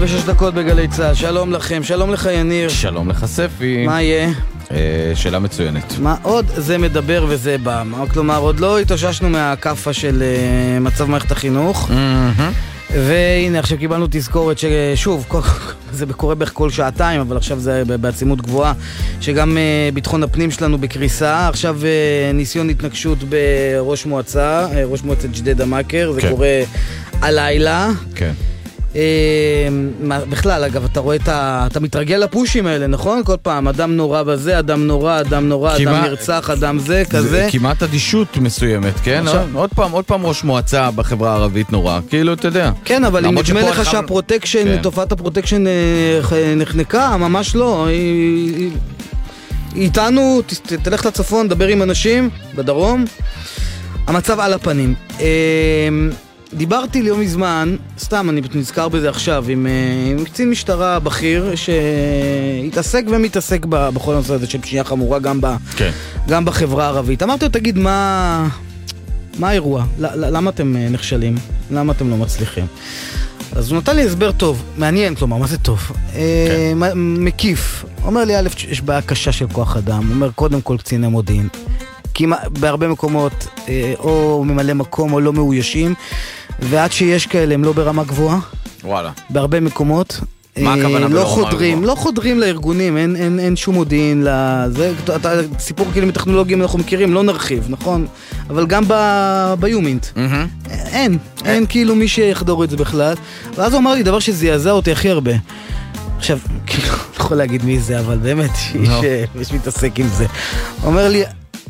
ושש דקות בגלי צהל, שלום לכם, שלום לך יניר. שלום לך ספי. מה יהיה? שאלה מצוינת. מה עוד? זה מדבר וזה בא. כלומר, עוד לא התאוששנו מהקפה של מצב מערכת החינוך. והנה, עכשיו קיבלנו תזכורת ששוב, זה קורה בערך כל שעתיים, אבל עכשיו זה בעצימות גבוהה, שגם ביטחון הפנים שלנו בקריסה. עכשיו ניסיון התנגשות בראש מועצה, ראש מועצת ג'דיידה מכר, זה קורה הלילה. כן. בכלל, אגב, אתה רואה אתה מתרגל לפושים האלה, נכון? כל פעם, אדם נורא בזה, אדם נורא, אדם נרצח, אדם זה, כזה. זה כמעט אדישות מסוימת, כן? עוד פעם ראש מועצה בחברה הערבית נורא, כאילו, אתה יודע. כן, אבל אם נדמה לך שהפרוטקשן, תופעת הפרוטקשן נחנקה, ממש לא. איתנו, תלך לצפון, דבר עם אנשים בדרום, המצב על הפנים. דיברתי ליום מזמן, סתם אני נזכר בזה עכשיו, עם קצין משטרה בכיר שהתעסק ומתעסק בכל הנושא הזה של פשיעה חמורה גם בחברה הערבית. אמרתי לו, תגיד, מה האירוע? למה אתם נכשלים? למה אתם לא מצליחים? אז הוא נתן לי הסבר טוב, מעניין, כלומר, מה זה טוב? מקיף. אומר לי, א', יש בעיה קשה של כוח אדם. אומר, קודם כל קציני מודיעין. כי בהרבה מקומות או ממלא מקום או לא מאוישים, ועד שיש כאלה הם לא ברמה גבוהה. וואלה. בהרבה מקומות. מה הכוונה ברמה גבוהה? לא חודרים לארגונים, אין שום מודיעין לזה. סיפור כאילו מטכנולוגיים אנחנו מכירים, לא נרחיב, נכון? אבל גם ביומינט. אין כאילו מי שיחדור את זה בכלל. ואז הוא אמר לי דבר שזעזע אותי הכי הרבה. עכשיו, כאילו, לא יכול להגיד מי זה, אבל באמת, יש מתעסק עם זה. הוא אומר לי,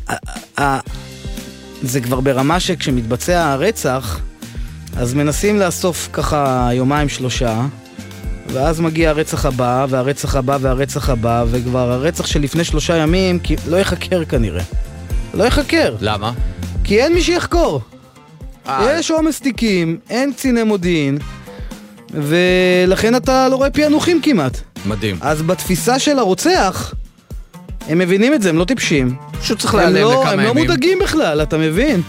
זה כבר ברמה שכשמתבצע הרצח, אז מנסים לאסוף ככה יומיים שלושה, ואז מגיע הרצח הבא, והרצח הבא, והרצח הבא, וכבר הרצח שלפני 3 ימים לא יחקר כנראה. לא יחקר. למה? כי אין מי שיחקור. יש עומס תיקים, אין קציני מודיעין, ולכן אתה לא רואה פענוחים כמעט. מדהים. אז בתפיסה של הרוצח, הם מבינים את זה, הם לא טיפשים. פשוט צריך להיעלם לכמה ימים. הם לא מודאגים בכלל, אתה מבין?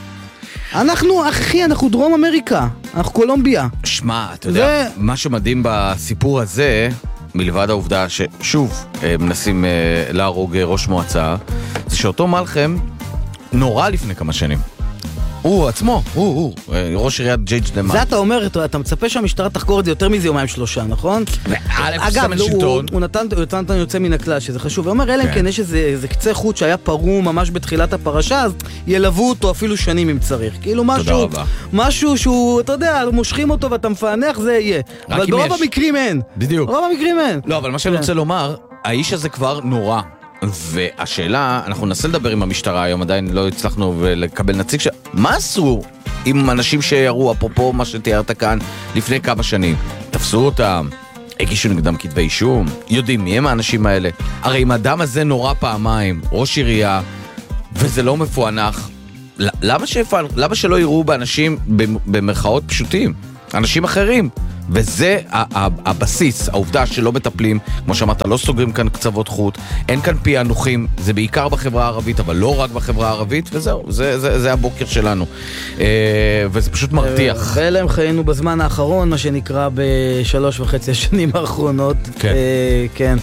אנחנו דרום אמריקה, אנחנו קולומביה. שמע, אתה יודע, מה שמדהים בסיפור הזה, מלבד העובדה ששוב מנסים להרוג ראש מועצה, זה שאותו מלחם נורא לפני כמה שנים. הוא עצמו, הוא ראש עיריית ג'דיידה מכר. זה אתה אומר, אתה מצפה שהמשטרה תחקור את זה יותר מזה יומיים 3, נכון? אגב, הוא נתן יוצא מן הכלל, שזה חשוב. הוא אומר, אלא אם כן יש איזה קצה חוט שהיה פרום ממש בתחילת הפרשה, אז ילוו אותו אפילו שנים אם צריך. כאילו משהו שהוא, אתה יודע, מושכים אותו ואתה מפענח, זה יהיה. אבל ברוב המקרים אין. בדיוק. ברוב המקרים אין. לא, אבל מה שאני רוצה לומר, האיש הזה כבר נורא. והשאלה, אנחנו ננסה לדבר עם המשטרה היום, עדיין לא הצלחנו לקבל נציג מה עשו עם אנשים שיראו, אפרופו מה שתיארת כאן לפני כמה שנים? תפסו אותם, הגישו נגדם כתבי אישום, יודעים מי הם האנשים האלה? הרי אם האדם הזה נורא פעמיים, ראש עירייה, וזה לא מפוענח, למה שלא יראו באנשים במרכאות פשוטים? אנשים אחרים. וזה הבסיס, העובדה שלא מטפלים, כמו שאמרת, לא סוגרים כאן קצוות חוט, אין כאן פענוחים, זה בעיקר בחברה הערבית, אבל לא רק בחברה הערבית, וזהו, זה הבוקר שלנו. וזה פשוט מרתיח. ואלה הם חיינו בזמן האחרון, מה שנקרא ב3.5 השנים האחרונות. כן.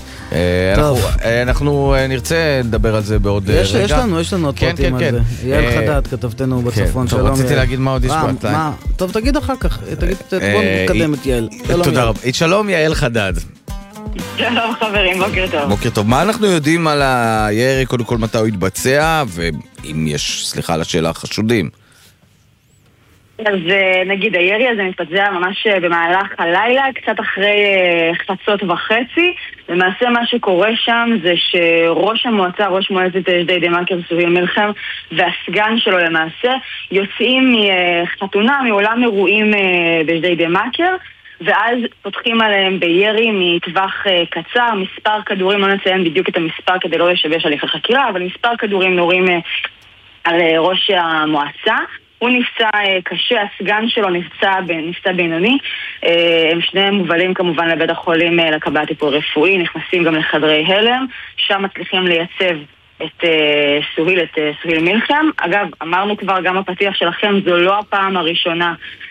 אנחנו נרצה לדבר על זה בעוד רגע. יש לנו עוד פרטים על זה. יעל חדד, כתבתנו בצפון. טוב, רציתי להגיד מה עוד יש פה. טוב, תגיד אחר כך. בוא נקדם את יעל. תודה רבה. שלום יעל חדד. שלום חברים, בוקר טוב. בוקר טוב. מה אנחנו יודעים על הירי, קודם כל מתי הוא התבצע, ואם יש, סליחה על השאלה, חשודים? אז נגיד, הירי הזה מתבצע ממש במהלך הלילה, קצת אחרי 12:30. למעשה מה שקורה שם זה שראש המועצה, ראש מועצת ג'דיידה מכר סוהיל מלחם, והסגן שלו למעשה, יוצאים מחתונה, מעולם אירועים בג'דיידה מכר, ואז פותחים עליהם בירי מטווח קצר, מספר כדורים, לא נציין בדיוק את המספר כדי לא לשבש הליך החקירה, אבל מספר כדורים נורים על ראש המועצה. הוא נפצע קשה, הסגן שלו נפצע בינוני. הם שניהם מובלים כמובן לבית החולים לקבלת טיפול רפואי, נכנסים גם לחדרי הלם, שם מצליחים לייצב את סוהיל מלחם. אגב, אמרנו כבר גם הפתיח שלכם, זו לא הפעם הראשונה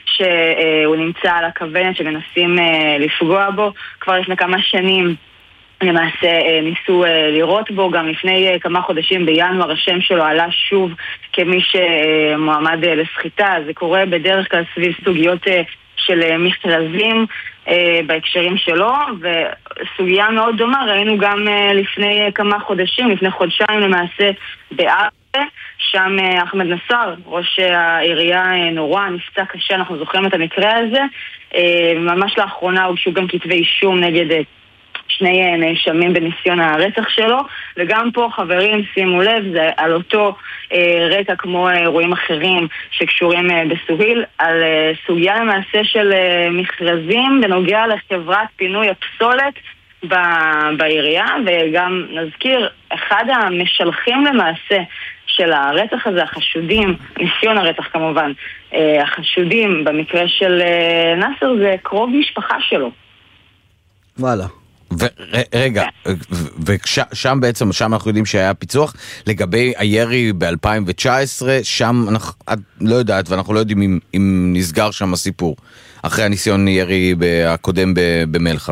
שהוא נמצא על הכוונת שמנסים לפגוע בו. כבר לפני כמה שנים למעשה ניסו לראות בו, גם לפני כמה חודשים בינואר השם שלו עלה שוב כמי שמועמד לסחיטה. זה קורה בדרך כלל סביב סוגיות של מכרזים בהקשרים שלו, וסוגיה מאוד דומה ראינו גם לפני כמה חודשים, לפני חודשיים למעשה בעזה, שם אחמד נסאר, ראש העירייה, נורא נפצע קשה, אנחנו זוכרים את המקרה הזה. ממש לאחרונה הוגשו גם כתבי אישום נגד שני נאשמים בניסיון הרצח שלו, וגם פה חברים, שימו לב, זה על אותו רקע כמו אירועים אחרים שקשורים בסוהיל, על סוגיה למעשה של מכרזים בנוגע לחברת פינוי הפסולת בעירייה, וגם נזכיר, אחד המשלחים למעשה של הרצח הזה, החשודים, ניסיון הרצח כמובן, החשודים במקרה של נאסר זה קרוב משפחה שלו. וואלה. רגע, ושם בעצם, שם אנחנו יודעים שהיה פיצוח לגבי הירי ב-2019, שם לא יודעת, ואנחנו לא יודעים אם נסגר שם הסיפור, אחרי הניסיון ירי הקודם במלחם.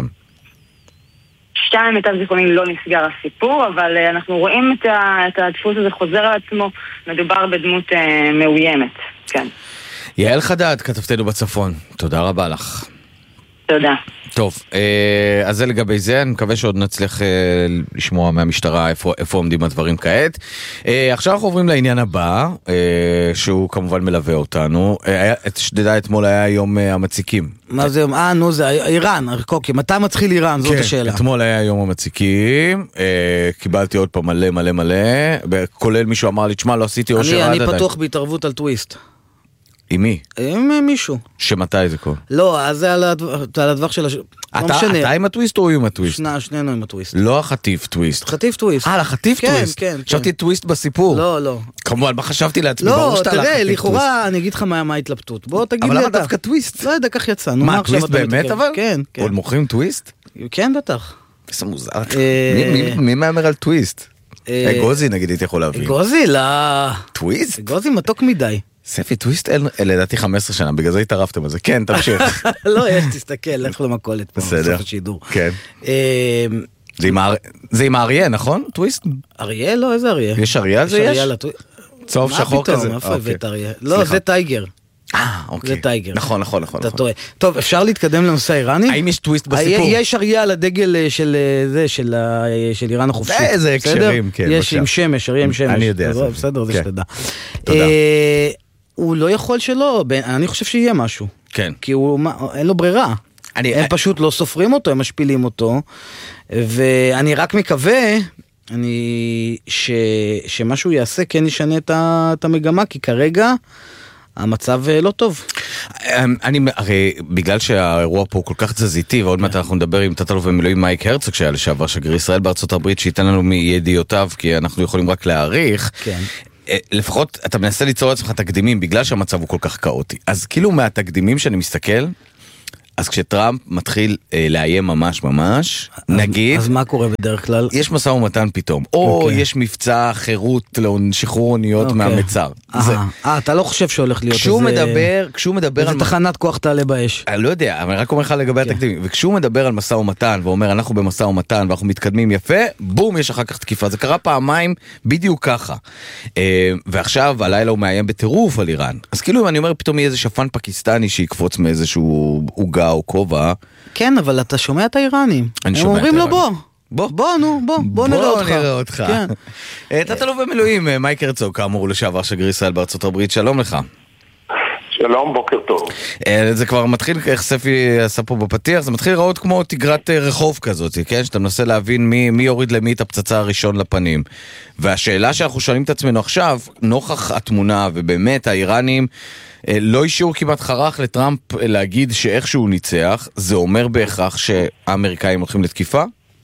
שתיים, מיטב זיכרוני, לא נסגר הסיפור, אבל אנחנו רואים את הדפוס הזה חוזר על עצמו, מדובר בדמות מאוימת, כן. יעל חדד, כתבתנו בצפון, תודה רבה לך. תודה. טוב, אז זה לגבי זה, אני מקווה שעוד נצליח לשמוע מהמשטרה איפה עומדים הדברים כעת. עכשיו אנחנו עוברים לעניין הבא, שהוא כמובן מלווה אותנו. שתדע, אתמול היה יום המציקים. מה זה יום? נו, זה איראן, קוקי, מתי מתחיל איראן? זאת השאלה. אתמול היה יום המציקים, קיבלתי עוד פעם מלא, כולל מישהו אמר לי, תשמע, לא עשיתי אושר עד עדיין. אני פתוח בהתערבות על טוויסט. עם מי? עם מישהו. שמתי זה קורה? לא, אז זה על הדווח של אתה עם הטוויסט או עם הטוויסט? שנינו עם הטוויסט. לא החטיף טוויסט. חטיף טוויסט. לחטיף טוויסט? כן. חשבתי טוויסט בסיפור. לא. כמובן, מה חשבתי לעצמי? לא, תראה, לכאורה אני אגיד לך מה ההתלבטות. בוא תגיד לי אתה. אבל למה דווקא טוויסט? לא יודע, כך יצא. מה, טוויסט באמת אבל? כן. עוד מוכרים טוויסט? כן, בטח. איזה מוזר. מי מאמר על טוויסט? גוזי נגיד הייתי יכול להביא. גוזי, לא. טוויסט? גוזי מתוק מדי. ספי, טוויסט לדעתי 15 שנה, בגלל זה התערפתם על זה. כן, תמשיך. לא, תסתכל, לך למקולת פה. בסדר. כן. זה עם האריה, נכון? טוויסט? אריה? לא, איזה אריה? יש אריה על זה? יש? צהוב שחור כזה. מה פתאום? איפה הבאת אריה? לא, זה טייגר. אוקיי. זה טייגר. נכון. אתה טועה. טוב, אפשר להתקדם לנושא האיראני? האם יש טוויסט בסיפור? יש אריה על הדגל של איראן החופשית. איזה הקשרים, כן. יש עם שמש, אריה עם שמש. אני יודע. בסדר, זה שתדע. תודה. הוא לא יכול שלא, אני חושב שיהיה משהו. כן. כי אין לו ברירה. הם פשוט לא סופרים אותו, הם משפילים אותו. ואני רק מקווה שמשהו יעשה, כן ישנה את המגמה, כי כרגע המצב לא טוב. הרי בגלל שהאירוע פה כל כך תזזיתי, ועוד מעט אנחנו נדבר עם תת-אלוף במילואים מייק הרצוג, שהיה לשעבר שגריר ישראל בארצות הברית, שייתן לנו מידיעותיו, כי אנחנו יכולים רק להעריך. כן. לפחות אתה מנסה ליצור לעצמך תקדימים, בגלל שהמצב הוא כל כך כאוטי. אז כאילו מהתקדימים שאני מסתכל, אז כשטראמפ מתחיל לאיים ממש, נגיד... אז מה קורה בדרך כלל? יש משא ומתן פתאום. או יש מבצע חירות לשחרור אוניות מהמצר. אתה לא חושב שהולך להיות כשהוא מדבר... איזה תחנת כוח תעלה באש. אני לא יודע, אבל רק אומר לך לגבי התקדימים. וכשהוא מדבר על משא ומתן, ואומר אנחנו במשא ומתן, ואנחנו מתקדמים יפה, בום, יש אחר כך תקיפה. זה קרה פעמיים בדיוק ככה. ועכשיו, הלילה הוא מאיים בטירוף על איראן. אז כאילו אם אני אומר פתאום יהיה איזה שפן פקיסטני שיקפוץ מאיזשהו עוגה או כובע. כן, אבל אתה שומע את האיראנים. הם אומרים לו בוא נראה אותך. תת-אלוף במילואים, מייק הרצוג, כאמור לשעבר שגריר ישראל בארצות הברית, שלום לך. שלום, בוקר טוב. זה כבר מתחיל, איך ספי עשה פה בפתיח, זה מתחיל לראות כמו תגרת רחוב כזאת, כן? שאתה מנסה להבין מי יוריד למי את הפצצה הראשון לפנים. והשאלה שאנחנו שואלים את עצמנו עכשיו, נוכח התמונה, ובאמת האיראנים לא אישור כמעט חרך לטראמפ להגיד שאיכשהו ניצח, זה אומר בהכרח שהאמריקאים הולכים לתקיפה?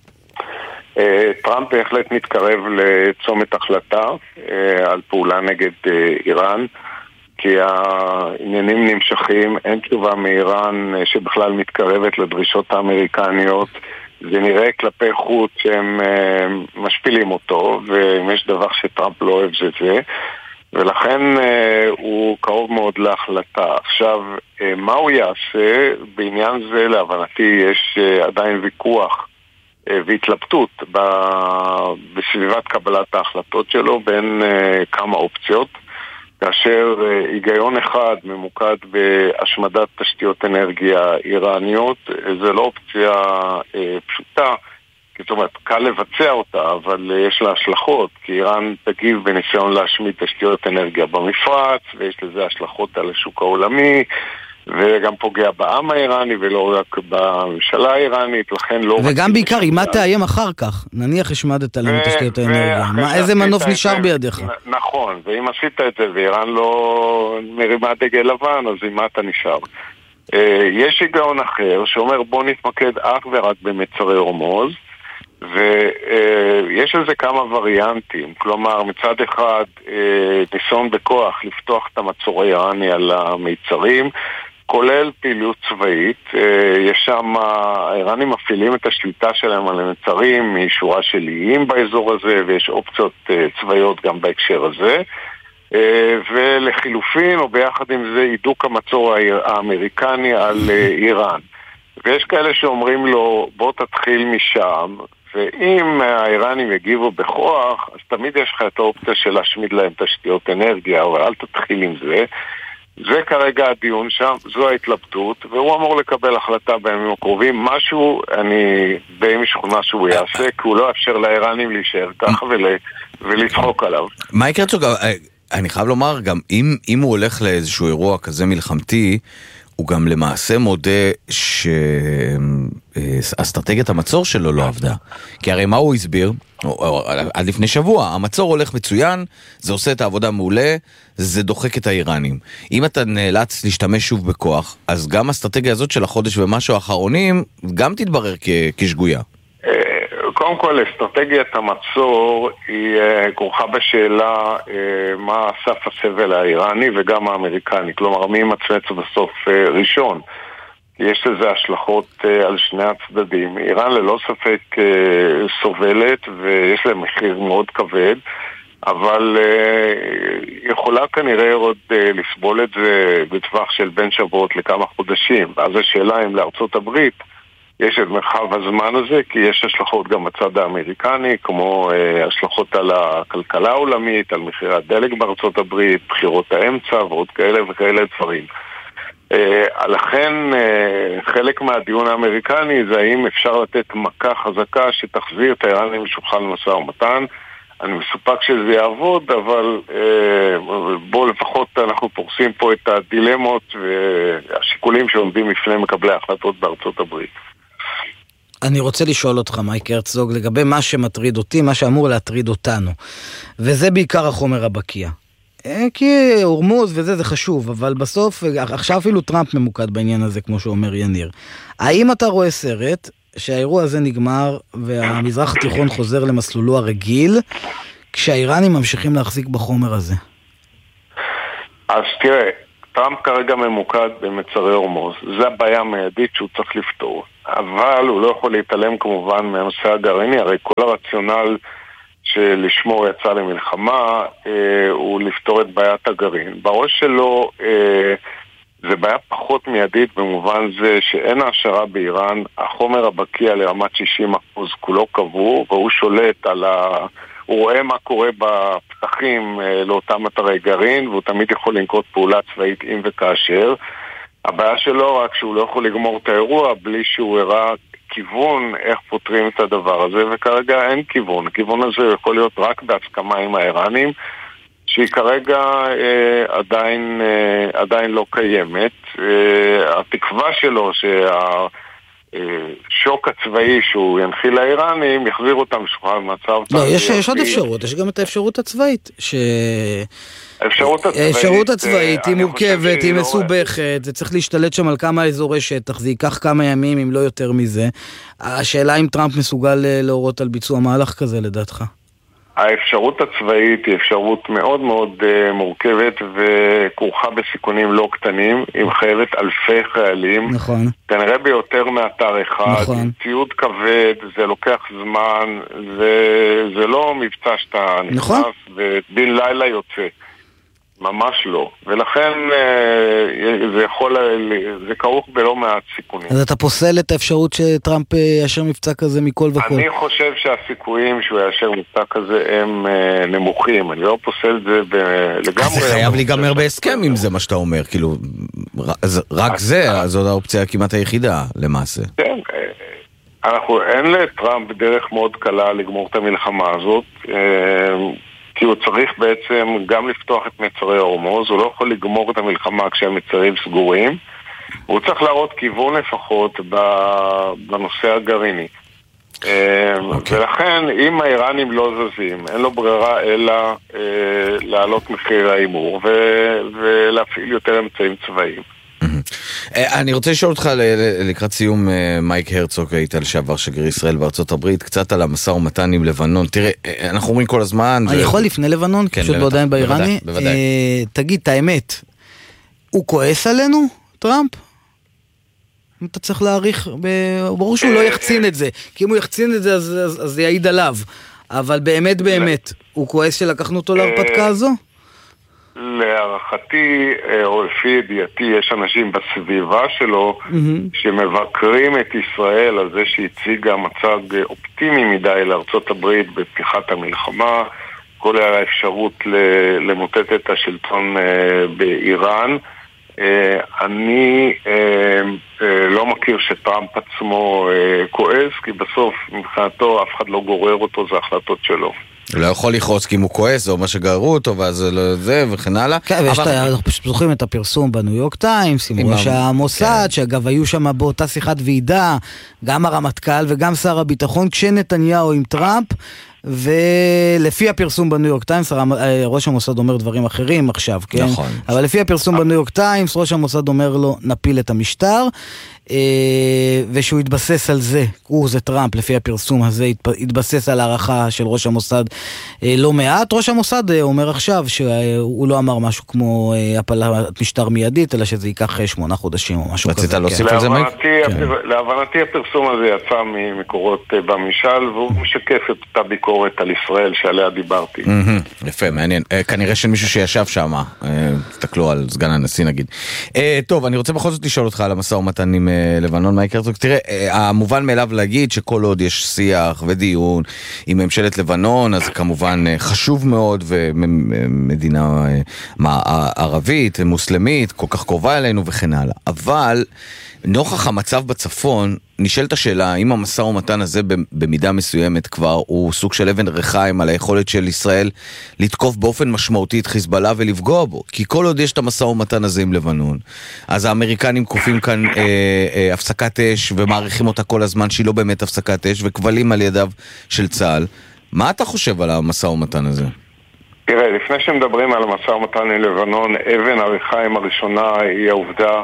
טראמפ בהחלט מתקרב לצומת החלטה על פעולה נגד איראן, כי העניינים נמשכים, אין תשובה מאיראן שבכלל מתקרבת לדרישות האמריקניות, זה נראה כלפי חוץ שהם משפילים אותו, ואם יש דבר שטראמפ לא אוהב זה. ולכן הוא קרוב מאוד להחלטה. עכשיו, מה הוא יעשה? בעניין זה להבנתי יש עדיין ויכוח והתלבטות בסביבת קבלת ההחלטות שלו בין כמה אופציות, כאשר היגיון אחד ממוקד בהשמדת תשתיות אנרגיה איראניות. זה לא אופציה פשוטה, זאת אומרת, קל לבצע אותה, אבל יש לה השלכות, כי איראן תגיב בניסיון להשמיד תשתיות אנרגיה במפרץ, ויש לזה השלכות על השוק העולמי, וגם פוגע בעם האיראני ולא רק בממשלה האיראנית, לכן לא... וגם בעיקר, אם מה תאיים אחר כך, נניח השמדת עלינו תשתיות האנרגיה, איזה מנוף נשאר בידיך? נכון, ואם עשית את זה ואיראן לא מרימה דגל לבן, אז עם מה אתה נשאר? יש היגיון אחר שאומר בוא נתמקד אך ורק במצרי הורמוז, ויש לזה כמה וריאנטים. כלומר, מצד אחד ניסיון בכוח לפתוח את המצור האיראני על המיצרים, כולל פעילות צבאית. יש שם, האיראנים מפעילים את השליטה שלהם על המצרים משורה של איים באזור הזה, ויש אופציות צבאיות גם בהקשר הזה. ולחילופין, או ביחד עם זה, הידוק המצור האמריקני על איראן. ויש כאלה שאומרים לו, בוא תתחיל משם, ואם האיראנים יגיבו בכוח, אז תמיד יש לך את האופציה של להשמיד להם תשתיות אנרגיה, אבל אל תתחיל עם זה. זה כרגע הדיון שם, זו ההתלבטות, והוא אמור לקבל החלטה בימים הקרובים. משהו, אני די משוכנע שהוא יעשה, כי הוא לא אפשר לאיראנים להישאר ככה ולצחוק עליו. מייק הרצוג, אני חייב לומר, גם אם הוא הולך לאיזשהו אירוע כזה מלחמתי, הוא גם למעשה מודה שאסטרטגיית המצור שלו לא עבדה. כי הרי מה הוא הסביר? עד לפני שבוע, המצור הולך מצוין, זה עושה את העבודה מעולה, זה דוחק את האיראנים. אם אתה נאלץ להשתמש שוב בכוח, אז גם האסטרטגיה הזאת של החודש ומשהו האחרונים, גם תתברר כשגויה. קודם כל, אסטרטגיית המצור היא כרוכה בשאלה מה סף הסבל האיראני וגם האמריקני. כלומר, מי מצמץ בסוף ראשון. יש לזה השלכות על שני הצדדים. איראן ללא ספק סובלת ויש לה מחיר מאוד כבד, אבל יכולה כנראה עוד לסבול את זה בטווח של בין שבועות לכמה חודשים. אז השאלה אם לארצות הברית יש את מרחב הזמן הזה, כי יש השלכות גם בצד האמריקני, כמו השלכות על הכלכלה העולמית, על מחירי הדלק בארצות הברית, בחירות האמצע ועוד כאלה וכאלה דברים. לכן חלק מהדיון האמריקני זה האם אפשר לתת מכה חזקה שתחזיר את האיראנים לשולחן משא ומתן. אני מסופק שזה יעבוד, אבל בוא לפחות אנחנו פורסים פה את הדילמות והשיקולים שעומדים לפני מקבלי ההחלטות בארצות הברית. אני רוצה לשאול אותך, מייק הרצוג, לגבי מה שמטריד אותי, מה שאמור להטריד אותנו. וזה בעיקר החומר הבקיע. כי הורמוז וזה זה חשוב, אבל בסוף, עכשיו אפילו טראמפ ממוקד בעניין הזה, כמו שאומר יניר. האם אתה רואה סרט שהאירוע הזה נגמר והמזרח התיכון חוזר למסלולו הרגיל, כשהאיראנים ממשיכים להחזיק בחומר הזה? אז תראה, טראמפ כרגע ממוקד במצרי הורמוז. זה הבעיה המיידית שהוא צריך לפתור. אבל הוא לא יכול להתעלם כמובן מהנושא הגרעיני, הרי כל הרציונל שלשמו יצא למלחמה הוא לפתור את בעיית הגרעין. בראש שלו זה בעיה פחות מיידית במובן זה שאין העשרה באיראן, החומר הבקיע לרמת 60% כולו קבור, והוא שולט על הוא רואה מה קורה בפתחים לאותם אתרי גרעין, והוא תמיד יכול לנקוט פעולה צבאית אם וכאשר. הבעיה שלו רק שהוא לא יכול לגמור את האירוע בלי שהוא הראה כיוון איך פותרים את הדבר הזה, וכרגע אין כיוון. הכיוון הזה יכול להיות רק בהסכמה עם האיראנים, שהיא כרגע עדיין לא קיימת. התקווה שלו שהשוק הצבאי שהוא ינחיל לאיראנים יחזיר אותם לשולחן מצב. לא, יש עוד אפשרות, יש גם את האפשרות הצבאית, האפשרות הצבאית היא מורכבת, היא מסובכת, זה צריך להשתלט שם על כמה אזורי שטח, זה ייקח כמה ימים אם לא יותר מזה. השאלה אם טראמפ מסוגל להורות על ביצוע מהלך כזה לדעתך? האפשרות הצבאית היא אפשרות מאוד מאוד מורכבת וכרוכה בסיכונים לא קטנים, היא מחייבת אלפי חיילים, נכון. כנראה ביותר מאתר אחד, נכון. ציוד כבד, זה לוקח זמן, זה לא מבצע שאתה נכנס, נכון. ובן לילה יוצא. ממש לא. ולכן זה כרוך בלא מעט סיכונים. אז אתה פוסל את האפשרות שטראמפ יאשר מבצע כזה מכל וכל? אני חושב שהסיכויים שהוא יאשר מבצע כזה הם נמוכים. אני לא פוסל את זה לגמרי. זה חייב להיגמר בהסכם אם זה מה שאתה אומר. כאילו, רק זה, זו האופציה כמעט היחידה למעשה. כן, אין לטראמפ דרך מאוד קלה לגמור את המלחמה הזאת, כי הוא צריך בעצם גם לפתוח את מצרי הורמוז, הוא לא יכול לגמור את המלחמה כשהמצרים סגורים, הוא צריך להראות כיוון לפחות בנושא הגרעיני. ולכן אם האיראנים לא זזים, אין לו ברירה אלא להעלות מחיר האימור ולהפעיל יותר אמצעים צבאיים. אני רוצה לשאול אותך לקראת סיום, מייק הרצוג, היית לשעבר שגריר ישראל בארצות הברית, קצת על המשא ומתן עם לבנון. תראה, אנחנו אומרים כל הזמן... אני יכול לפני לבנון, פשוט בעודיים באיראני. תגיד את האמת, הוא כועס עלינו, טראמפ? אם אתה צריך להעריך, ברור שהוא לא יחצין את זה, כי אם הוא יחצין את זה אז זה יעיד עליו. אבל באמת, הוא כועס שלקחנו אותו להרפתקה הזו? להערכתי, או לפי ידיעתי, יש אנשים בסביבה שלו שמבקרים את ישראל על זה שהציגה מצג אופטימי מדי לארצות הברית בפתיחת המלחמה, כל האפשרות למוטט את השלטון באיראן. אני לא מכיר שטראמפ עצמו כועס, כי בסוף מבחינתו אף אחד לא גורר אותו, זה החלטות שלו. הוא לא יכול לחרוץ כי אם הוא כועס, או מה שגררו אותו, ואז זה וכן הלאה. כן, אנחנו פשוט זוכרים את הפרסום בניו יורק טיימס, עם ראש המוסד, שאגב היו שם באותה שיחת ועידה, גם הרמטכ"ל וגם שר הביטחון, כשנתניהו עם טראמפ, ולפי הפרסום בניו יורק טיימס, ראש המוסד אומר דברים אחרים עכשיו, כן? נכון. אבל לפי הפרסום בניו יורק טיימס, ראש המוסד אומר לו, נפיל את המשטר, ושהוא התבסס על זה, זה טראמפ, לפי הפרסום הזה, התבסס על הערכה של ראש המוסד לא מעט. ראש המוסד אומר עכשיו שהוא לא אמר משהו כמו הפלת משטר מיידית, אלא שזה ייקח 8 חודשים או משהו כזה. רצית להוסיף על זה, מייק? להבנתי הפרסום הזה יצא ממקורות בממשל, והוא משקף את אותה ביקורת על ישראל שעליה דיברתי. יפה, מעניין. כנראה שמישהו שישב שם, תסתכלו על סגן הנשיא נגיד. טוב, אני רוצה בכל זאת לשאול אותך על המשא ומתן עם לבנון, מייק הרצוג. תראה, המובן מאליו להגיד שכל עוד יש שיח ודיון עם ממשלת לבנון, אז כמובן חשוב מאוד, ומדינה ערבית, מוסלמית, כל כך קרובה אלינו וכן הלאה. אבל נוכח המצב בצפון, נשאלת השאלה, האם המשא ומתן הזה במידה מסוימת כבר הוא סוג של אבן רחיים על היכולת של ישראל לתקוף באופן משמעותי את חיזבאללה ולפגוע בו? כי כל עוד יש את המשא ומתן הזה עם לבנון, אז האמריקנים קופים כאן הפסקת אש ומעריכים אותה כל הזמן שהיא לא באמת הפסקת אש, וכבלים על ידיו של צה"ל. מה אתה חושב על המשא ומתן הזה? תראה, לפני שמדברים על המשא ומתן עם לבנון, אבן הרחיים הראשונה היא העובדה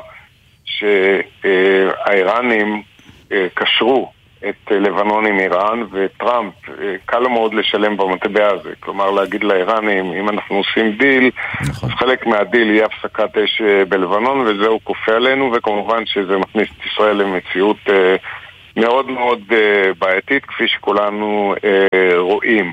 שהאיראנים קשרו את לבנון עם איראן, וטראמפ קל מאוד לשלם במטבע הזה. כלומר, להגיד לאיראנים, אם אנחנו עושים דיל, אז חלק מהדיל יהיה הפסקת אש בלבנון, וזהו כופה עלינו, וכמובן שזה מכניס את ישראל למציאות מאוד מאוד בעייתית, כפי שכולנו רואים.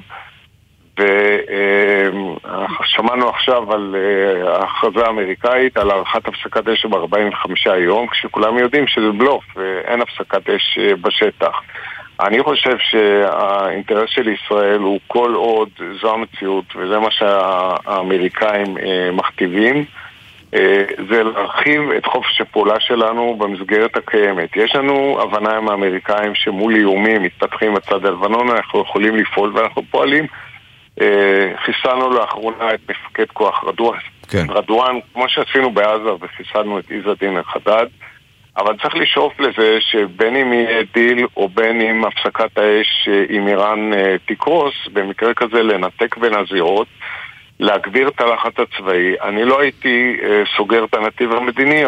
ושמענו עכשיו על ההכרזה האמריקאית על הערכת הפסקת אש ב-45 יום, כשכולם יודעים שזה בלוף ואין הפסקת אש בשטח. אני חושב שהאינטרס של ישראל הוא כל עוד זו המציאות, וזה מה שהאמריקאים מכתיבים, זה להרחיב את חופש הפעולה שלנו במסגרת הקיימת. יש לנו הבנה עם האמריקאים שמול איומים מתפתחים בצד הלבנון, אנחנו יכולים לפעול ואנחנו פועלים. חיסלנו לאחרונה את מפקד כוח רדואן, כמו שעשינו בעזה, וחיסלנו את עז א-דין אל-חדד. אבל צריך לשאוף לזה שבין אם יהיה דיל או בין אם הפסקת האש עם איראן תקרוס, במקרה כזה לנתק בין הזירות, להגביר את הלחץ הצבאי. אני לא הייתי סוגר את הנתיב המדיני,